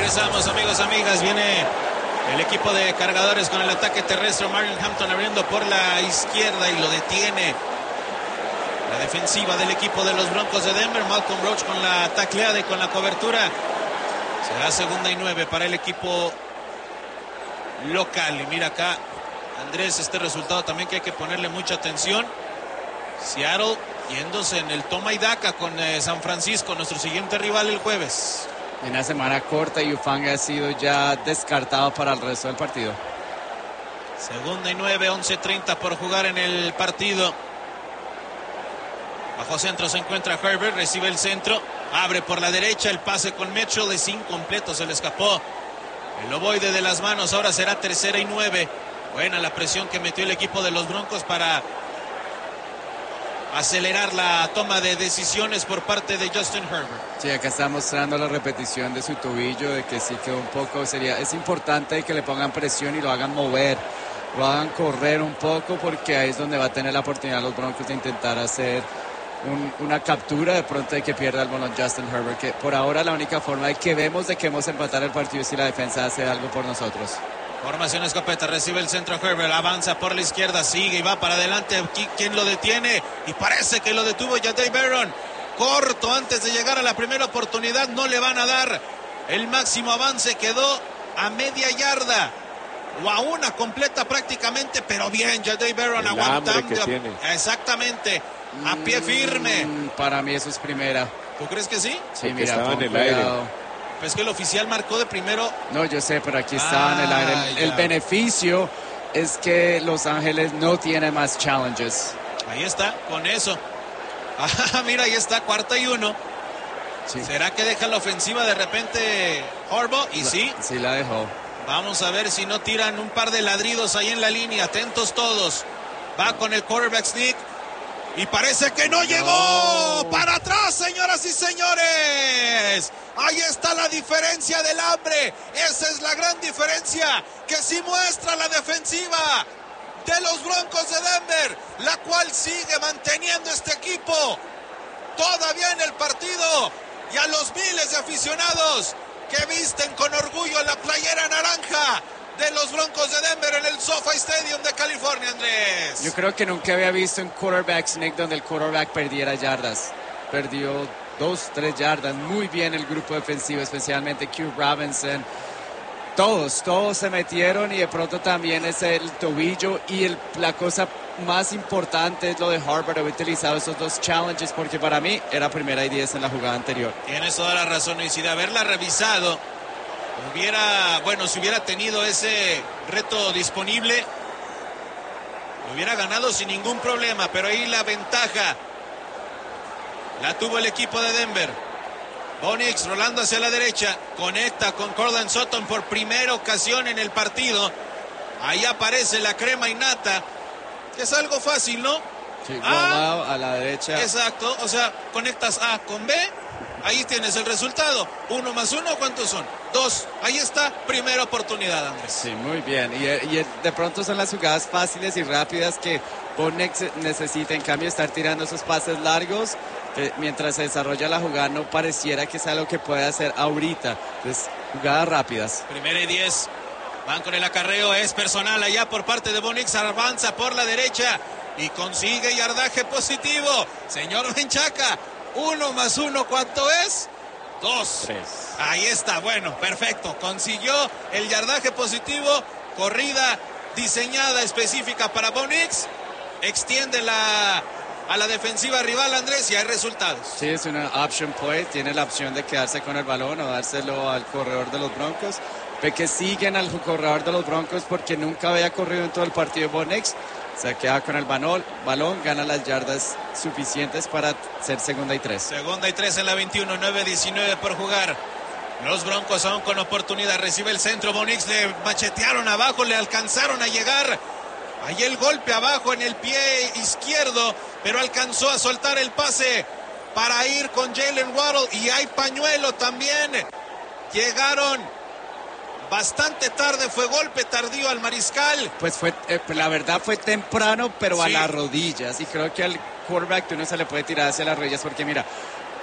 Regresamos, amigos, amigas. Viene el equipo de cargadores con el ataque terrestre. Marlon Hampton abriendo por la izquierda y lo detiene la defensiva del equipo de los Broncos de Denver. Malcolm Roach con la tacleada y con la cobertura. Será 2ª y 9 para el equipo local. Y mira acá, Andrés, este resultado también que hay que ponerle mucha atención. Seattle yéndose en el toma y daca con San Francisco, nuestro siguiente rival el jueves. En una semana corta, Hufanga ha sido ya descartado para el resto del partido. 2ª y 9, 11:30 por jugar en el partido. Bajo centro se encuentra Herbert, recibe el centro, abre por la derecha, el pase con Mitchell es incompleto, se le escapó el ovoide de las manos. Ahora será 3ª y 9. Buena la presión que metió el equipo de los Broncos para acelerar la toma de decisiones por parte de Justin Herbert. Sí, acá está mostrando la repetición de su tobillo, de que sí quedó un poco, es importante que le pongan presión y lo hagan mover, lo hagan correr un poco, porque ahí es donde va a tener la oportunidad los Broncos de intentar hacer una captura de pronto de que pierda el balón Justin Herbert, que por ahora la única forma de que vemos de que hemos empatar el partido es si la defensa hace algo por nosotros. Formación escopeta, recibe el centro Herbert, avanza por la izquierda, sigue y va para adelante. Aquí, ¿quién lo detiene? Y parece que lo detuvo Jahdae Barron. Corto antes de llegar a la primera oportunidad, no le van a dar el máximo avance, quedó a media yarda o a una completa prácticamente, pero bien, Jahdae Barron aguantando. Exactamente, a pie firme. Para mí eso es primera. ¿Tú crees que sí? Sí, porque mira, estaba en el aire. Pues que el oficial marcó de primero. No, yo sé, pero aquí estaba en el aire. El beneficio es que Los Ángeles no tiene más challenges. Ahí está, con eso. Mira, ahí está, 4ª y 1. Sí. ¿Será que deja la ofensiva de repente Harbaugh? Y sí. Sí, la dejó. Vamos a ver si no tiran un par de ladridos ahí en la línea. Atentos todos. Va con el quarterback sneak. Y parece que no llegó. Para atrás, señoras y señores. Ahí está la diferencia del hambre. Esa es la gran diferencia que sí muestra la defensiva de los Broncos de Denver, la cual sigue manteniendo este equipo todavía en el partido. Y a los miles de aficionados que visten con orgullo la playera naranja de los Broncos de Denver en el SoFi Stadium de California, Andrés. Yo creo que nunca había visto un quarterback sneak donde el quarterback perdiera yardas. Perdió 2-3 yardas. Muy bien el grupo defensivo, especialmente Q Robinson. Todos se metieron, y de pronto también es el tobillo. Y la cosa más importante es lo de Harbaugh, haber utilizado esos dos challenges, porque para mí era 1ª y 10 en la jugada anterior. Tienes toda la razón, y si de haberla revisado si hubiera tenido ese reto disponible, lo hubiera ganado sin ningún problema. Pero ahí la ventaja la tuvo el equipo de Denver. Bo Nix rolando hacia la derecha, conecta con Courtland Sutton por primera ocasión en el partido. Ahí aparece la crema innata, que es algo fácil, ¿no? Sí, a la derecha. Exacto, o sea, conectas A con B, ahí tienes el resultado. 1 más 1, ¿cuántos son? 2. Ahí está, primera oportunidad, Andrés. Sí, muy bien. Y de pronto son las jugadas fáciles y rápidas que Bo Nix necesita. En cambio, estar tirando esos pases largos, que mientras se desarrolla la jugada no pareciera que sea lo que puede hacer ahorita. Entonces, jugadas rápidas. 1ª y 10. Van con el acarreo, es personal allá por parte de Bo Nix, avanza por la derecha y consigue yardaje positivo. Señor Menchaca, 1 más 1, ¿cuánto es? 2. 3. Ahí está, bueno, perfecto. Consiguió el yardaje positivo, corrida diseñada específica para Bo Nix. Extiende a la defensiva rival, Andrés, y hay resultados. Sí, es una option play, tiene la opción de quedarse con el balón o dárselo al corredor de los Broncos. Ve que siguen al corredor de los Broncos porque nunca había corrido en todo el partido Bo Nix. Se queda con el balón, gana las yardas suficientes para ser 2ª y 3. 2ª y 3 en la 21, 9-19 por jugar. Los Broncos aún con oportunidad, recibe el centro, Bo Nix, le machetearon abajo, le alcanzaron a llegar. Ahí el golpe abajo en el pie izquierdo, pero alcanzó a soltar el pase para ir con Jalen Waddle, y hay pañuelo también. Llegaron bastante tarde, fue golpe tardío al mariscal. Pues la verdad fue temprano, pero sí, a las rodillas, y creo que al quarterback tú no se le puede tirar hacia las rodillas, porque mira,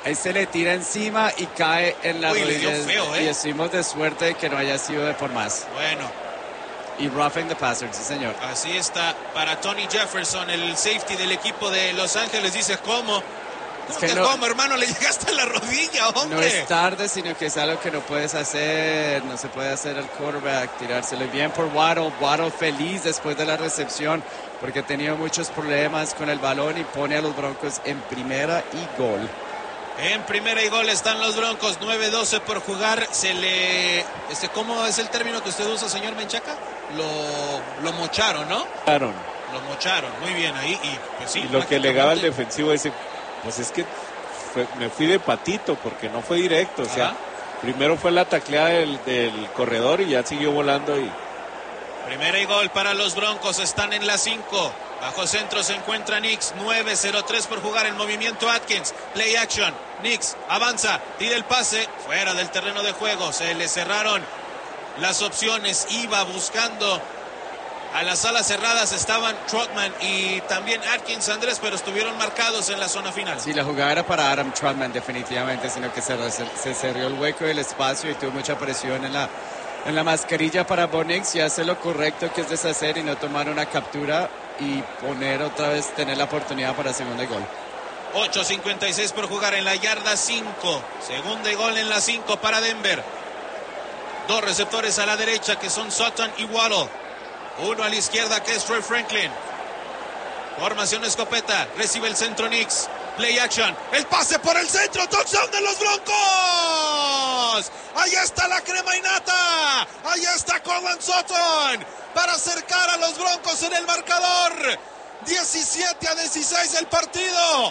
Ahí se le tira encima y cae en la rodilla. Le dio feo, Y estuvimos de suerte de que no haya sido de por más. Bueno. Y roughing the passer, sí señor. Así está para Tony Jefferson, el safety del equipo de Los Ángeles. Dice, ¿cómo? ¿Cómo, hermano? Le llegaste a la rodilla, hombre. No es tarde, sino que es algo que no puedes hacer. No se puede hacer al quarterback, tirárselo. Y bien por Waddle. Waddle feliz después de la recepción, porque ha tenido muchos problemas con el balón y pone a los Broncos en primera y gol. En primera y gol están los Broncos, 9-12 por jugar. ¿Cómo es el término que usted usa, señor Menchaca? Lo mocharon, ¿no? Lo mocharon, muy bien ahí. Y, pues, sí, y lo que legaba el defensivo ese, pues es que me fui de patito porque no fue directo. O sea, primero fue la tacleada del corredor y ya siguió volando. Primera y gol para los Broncos, están en la 5. Bajo centro se encuentra Nix, 9-0-3 por jugar, en movimiento Atkins, play action, Nix avanza, tira el pase, fuera del terreno de juego, se le cerraron las opciones, iba buscando a las alas cerradas, estaban Trotman y también Atkins, Andrés, pero estuvieron marcados en la zona final. Sí, la jugada era para Adam Trotman definitivamente, sino que se cerró el hueco del espacio y tuvo mucha presión en la mascarilla para Bo Nix, y hace lo correcto, que es deshacer y no tomar una captura y poner otra vez, tener la oportunidad para segunda y gol. 8:56 por jugar en la yarda 5. Segunda y gol en la 5 para Denver. Dos receptores a la derecha que son Sutton y Waddle. Uno a la izquierda que es Troy Franklin. Formación escopeta. Recibe el centro Nix. Play action. El pase por el centro. Touchdown de los Broncos. Ahí está la crema innata. Ahí está Courtland Sutton para acercar a los Broncos en el marcador. 17-16 el partido.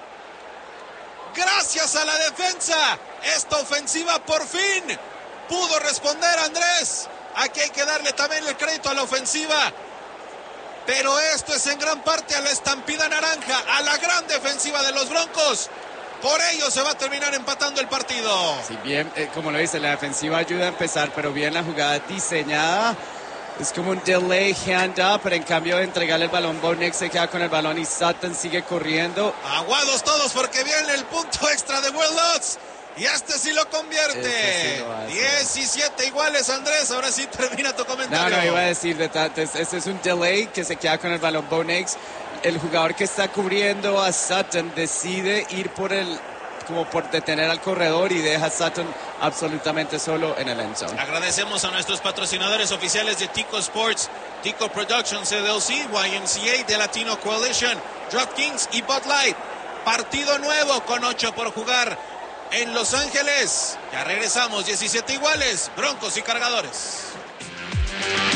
Gracias a la defensa, esta ofensiva por fin pudo responder, Andrés. Aquí hay que darle también el crédito a la ofensiva. Pero esto es en gran parte a la estampida naranja, a la gran defensiva de los Broncos. Por ello se va a terminar empatando el partido. Sí, bien, como lo dice, la defensiva ayuda a empezar, pero bien la jugada diseñada. Es como un delay hand-up, pero en cambio de entregarle el balón, Bo Nix se queda con el balón y Sutton sigue corriendo. Aguados todos porque viene el punto extra de Will Lutz. Y este sí lo convierte. Sí 17 iguales, Andrés. Ahora sí termina tu comentario. No, iba a decir, este es un delay que se queda con el balón Bo Nix. El jugador que está cubriendo a Sutton decide ir por detener al corredor y deja a Sutton absolutamente solo en el end zone. Agradecemos a nuestros patrocinadores oficiales de Tico Sports, Tico Productions LLC, YMCA, The Latino Coalition, DraftKings y Bud Light. Partido nuevo con 8 por jugar en Los Ángeles. Ya regresamos, 17 iguales, Broncos y Cargadores.